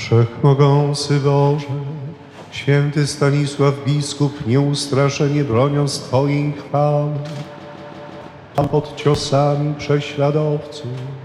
Wszechmogący Boże, święty Stanisław biskup, nieustraszenie broniąc Twojej chwały, a pod ciosami prześladowców